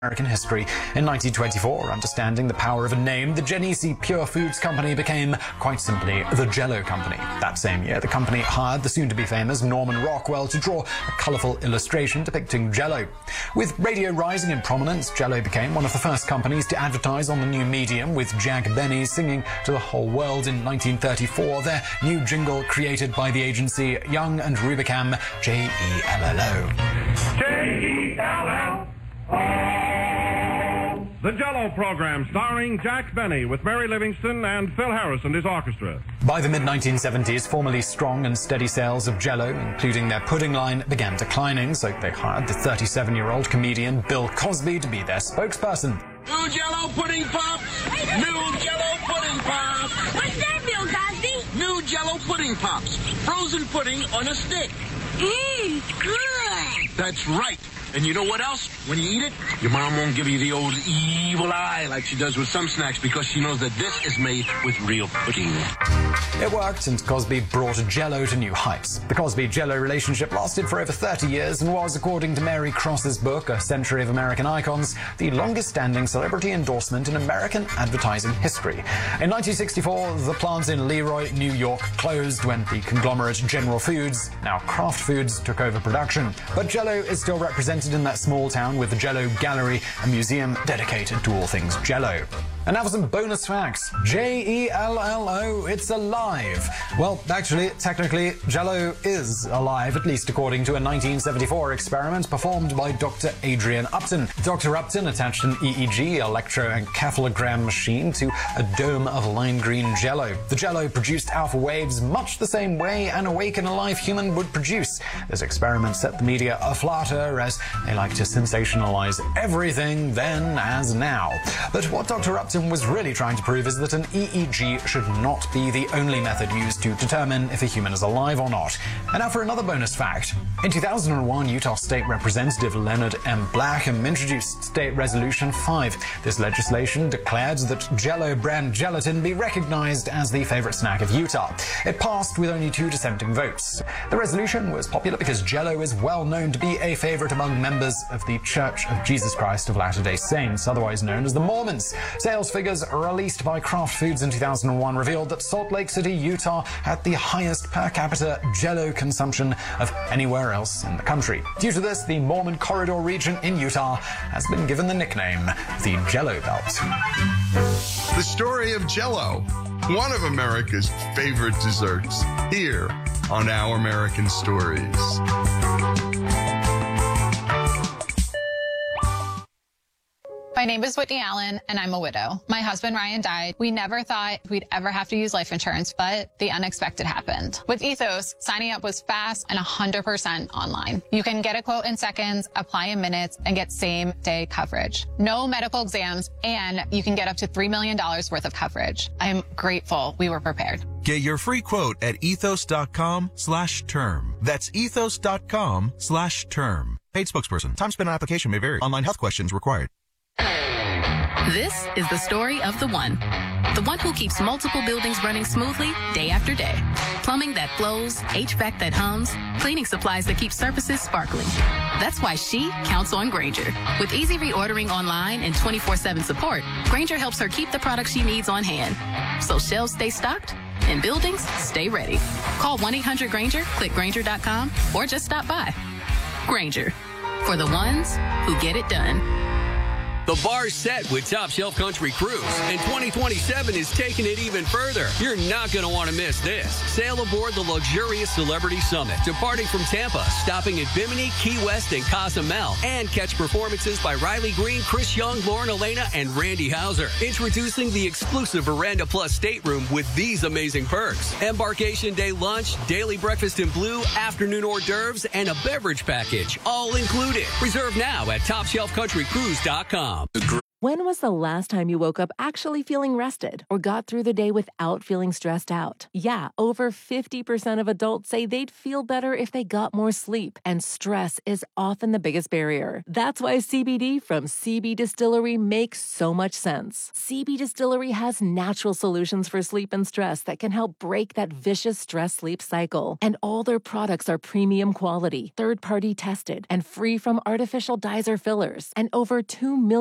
American history. In 1924, understanding the power of a name, the Genesee Pure Foods Company became, quite simply, the Jell-O Company. That same year, the company hired the soon-to-be famous Norman Rockwell to draw a colourful illustration depicting Jell-O. With radio rising in prominence, Jell-O became one of the first companies to advertise on the new medium, with Jack Benny singing to the whole world in 1934, their new jingle created by the agency Young and Rubicam, J-E-L-L-O. J-E-L-L-O. The Jell-O program starring Jack Benny with Mary Livingston and Phil Harris and his orchestra. By the mid-1970s, formerly strong and steady sales of Jell-O, including their pudding line, began declining, so they hired the 37-year-old comedian Bill Cosby to be their spokesperson. New Jell-O pudding pops! New Jell-O pudding pops! What's that, Bill Cosby? New Jell-O pudding pops. Frozen pudding on a stick. Mmm, good. That's right. And you know what else? When you eat it, your mom won't give you the old evil eye like she does with some snacks because she knows that this is made with real pudding. It worked, and Cosby brought Jell-O to new heights. The Cosby-Jell-O relationship lasted for over 30 years and was, according to Mary Cross's book, A Century of American Icons, the longest-standing celebrity endorsement in American advertising history. In 1964, the plant in Leroy, New York, closed when the conglomerate General Foods, now Kraft Foods, took over production. But Jell-O is still represented in that small town with the Jell-O Gallery, a museum dedicated to all things Jell-O. And now for some bonus facts. J-E-L-L-O, it's alive. Well, actually, technically, Jell-O is alive, at least according to a 1974 experiment performed by Dr. Adrian Upton. Dr. Upton attached an EEG, electroencephalogram machine, to a dome of lime green Jell-O. The Jell-O produced alpha waves much the same way an awake and alive human would produce. This experiment set the media aflutter, as they like to sensationalize everything then as now. But what Dr. Upton was really trying to prove is that an EEG should not be the only method used to determine if a human is alive or not. And now for another bonus fact. In 2001, Utah State Representative Leonard M. Blackham introduced State Resolution 5. This legislation declared that Jell-O brand gelatin be recognized as the favorite snack of Utah. It passed with only 2 dissenting votes. The resolution was popular because Jell-O is well known to be a favorite among members of the Church of Jesus Christ of Latter-day Saints, otherwise known as the Mormons. Sales figures released by Kraft Foods in 2001 revealed that Salt Lake City, Utah had the highest per capita Jell-O consumption of anywhere else in the country. Due to this, the Mormon Corridor region in Utah has been given the nickname the Jell-O Belt. The story of Jell-O, one of America's favorite desserts, here on Our American Stories. My name is Whitney Allen, and I'm a widow. My husband, Ryan, died. We never thought we'd ever have to use life insurance, but the unexpected happened. With Ethos, signing up was fast and 100% online. You can get a quote in seconds, apply in minutes, and get same-day coverage. No medical exams, and you can get up to $3 million worth of coverage. I'm grateful we were prepared. Get your free quote at ethos.com/term. That's ethos.com/term. Paid spokesperson. Time spent on application may vary. Online health questions required. This is the story of the one who keeps multiple buildings running smoothly day after day. Plumbing that flows, HVAC that hums, cleaning supplies that keep surfaces sparkling. That's why she counts on Grainger. With easy reordering online and 24/7 support, Grainger helps her keep the products she needs on hand, so shelves stay stocked and buildings stay ready. Call 1-800-GRAINGER, click Grainger.com, or just stop by. Grainger, for the ones who get it done. The bar's set with Top Shelf Country Cruise, and 2027 is taking it even further. You're not going to want to miss this. Sail aboard the luxurious Celebrity Summit, departing from Tampa, stopping at Bimini, Key West, and Cozumel, and catch performances by Riley Green, Chris Young, Lauren Elena, and Randy Houser. Introducing the exclusive Veranda Plus stateroom with these amazing perks: embarkation day lunch, daily breakfast in blue, afternoon hors d'oeuvres, and a beverage package, all included. Reserve now at TopShelfCountryCruise.com. When was the last time you woke up actually feeling rested or got through the day without feeling stressed out? Yeah, over 50% of adults say they'd feel better if they got more sleep, and stress is often the biggest barrier. That's why CBD from CB Distillery makes so much sense. CB Distillery has natural solutions for sleep and stress that can help break that vicious stress-sleep cycle. And all their products are premium quality, third-party tested, and free from artificial dyes or fillers. And over 2 million